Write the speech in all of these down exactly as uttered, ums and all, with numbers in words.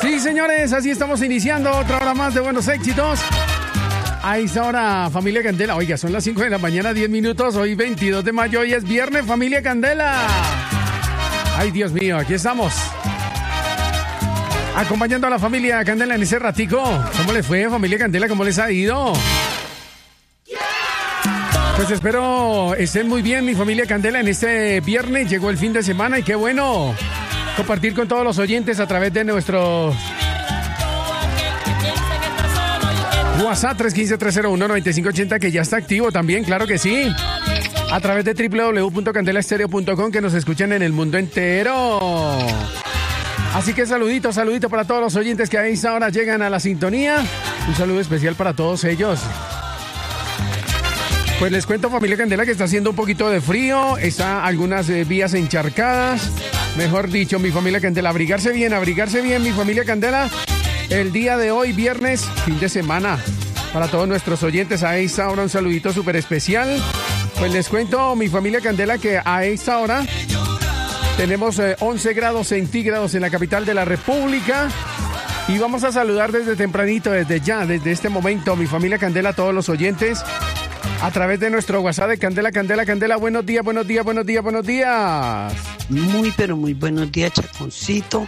Sí, señores, así estamos iniciando otra hora más de Buenos Éxitos. A esta hora, familia Candela. Oiga, son las cinco de la mañana, diez minutos. Hoy veintidós de mayo, hoy es viernes, familia Candela. Ay, Dios mío, aquí estamos. Acompañando a la familia Candela en ese ratico. ¿Cómo le fue, familia Candela? ¿Cómo les ha ido? Pues espero estén muy bien, mi familia Candela, en este viernes. Llegó el fin de semana y qué bueno compartir con todos los oyentes a través de nuestro WhatsApp tres uno cinco, tres cero uno, nueve cinco ocho cero, que ya está activo también, claro que sí. A través de doble u doble u doble u punto candela estéreo punto com, que nos escuchan en el mundo entero. Así que saludito, saludito para todos los oyentes que a esta hora llegan a la sintonía. Un saludo especial para todos ellos. Pues les cuento, familia Candela, que está haciendo un poquito de frío, está algunas eh, vías encharcadas. Mejor dicho, mi familia Candela, abrigarse bien, abrigarse bien, mi familia Candela. El día de hoy, viernes, fin de semana. Para todos nuestros oyentes, a esta hora un saludito súper especial. Pues les cuento, mi familia Candela, que a esta hora tenemos eh, once grados centígrados en la capital de la República. Y vamos a saludar desde tempranito, desde ya, desde este momento, mi familia Candela, a todos los oyentes. A través de nuestro WhatsApp de Candela, Candela, Candela. Buenos días, buenos días, buenos días, buenos días. Muy, pero muy buenos días, Chaconcito.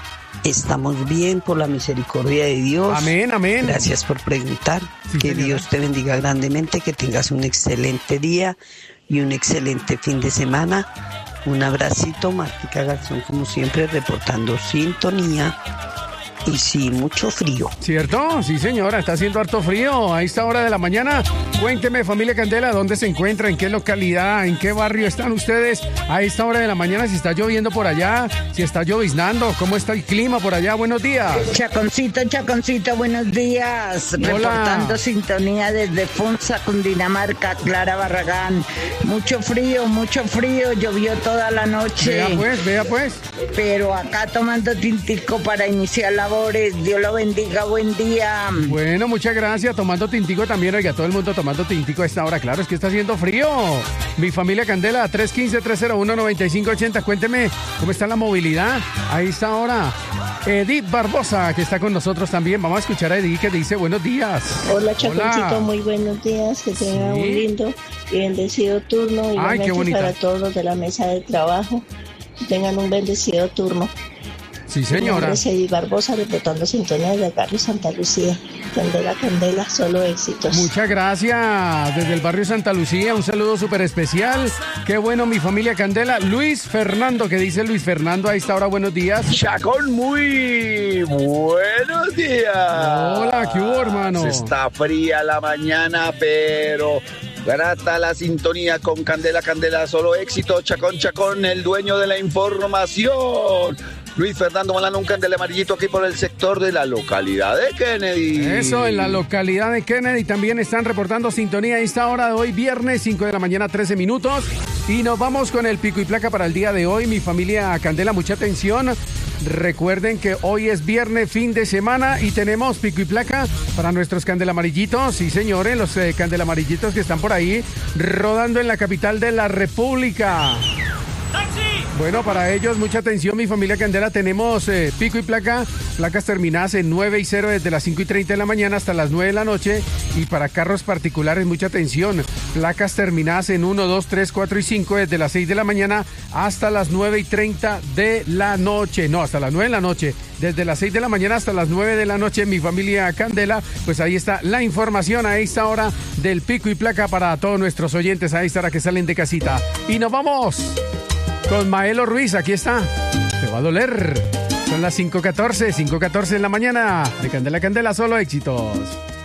Estamos bien por la misericordia de Dios. Amén, amén. Gracias por preguntar. Sí, que señora. Dios te bendiga grandemente, que tengas un excelente día y un excelente fin de semana. Un abracito, Martica Garzón, como siempre, reportando sintonía. Y sí, mucho frío. ¿Cierto? Sí, señora, está haciendo harto frío a esta hora de la mañana. Cuénteme, familia Candela, ¿dónde se encuentra? ¿En qué localidad? ¿En qué barrio están ustedes a esta hora de la mañana? Si está lloviendo por allá, si está lloviznando, ¿cómo está el clima por allá? Buenos días. Chaconcito, Chaconcito, buenos días. Hola. Reportando sintonía desde Funza, Cundinamarca, Clara Barragán. Mucho frío, mucho frío, llovió toda la noche. Vea pues, vea pues. Pero acá tomando tintico para iniciar labores. Dios lo bendiga, buen día. Bueno, muchas gracias. Tomando tintico también, oiga, todo el mundo tomando tintico a esta hora. Claro, es que está haciendo frío. Mi familia Candela, tres uno cinco, tres cero uno, nueve cinco ocho cero. Cuénteme, ¿cómo está la movilidad a esta hora? Edith Barbosa, que está con nosotros también. Vamos a escuchar a Edith, que dice buenos días. Hola, Chaconcito, Hola. Muy buenos días. Que tengan Sí. un lindo y bendecido turno. Ay, Igualmente qué bonita. para todos los de la mesa de trabajo. Que tengan un bendecido turno. Sí, Mi señora. nombre es Edith Barbosa, reportando sintonía desde el barrio Santa Lucía. Candela, Candela, solo éxitos. Muchas gracias. Desde el barrio Santa Lucía, un saludo súper especial. Qué bueno, mi familia Candela. Luis Fernando, que dice Luis Fernando a esta hora, buenos días. Chacón, muy buenos días. Hola, ¿qué hubo, hermano? Está fría la mañana, pero grata la sintonía con Candela, Candela, solo éxito. Chacón, Chacón, el dueño de la información. Luis Fernando Molano, un candela amarillito aquí por el sector de la localidad de Kennedy. Eso, en la localidad de Kennedy también están reportando sintonía a esta hora de hoy, viernes, cinco de la mañana, trece minutos. Y nos vamos con el pico y placa para el día de hoy. Mi familia Candela, mucha atención. Recuerden que hoy es viernes, fin de semana, y tenemos pico y placa para nuestros candela amarillitos. Sí, señores, los eh, candela amarillitos que están por ahí rodando en la capital de la República. Bueno, para ellos, mucha atención, mi familia Candela. Tenemos eh, pico y placa, placas terminadas en nueve y cero desde las cinco y treinta de la mañana hasta las nueve de la noche. Y para carros particulares, mucha atención, placas terminadas en uno, dos, tres, cuatro y cinco desde las seis de la mañana hasta las nueve y treinta de la noche. No, hasta las nueve de la noche. Desde las seis de la mañana hasta las nueve de la noche, mi familia Candela. Pues ahí está la información a esta hora del pico y placa para todos nuestros oyentes a esta hora que salen de casita. Y nos vamos con Maelo Ruiz, aquí está. Te va a doler. Son las cinco catorce, cinco catorce en la mañana. De Candela, Candela, solo éxitos.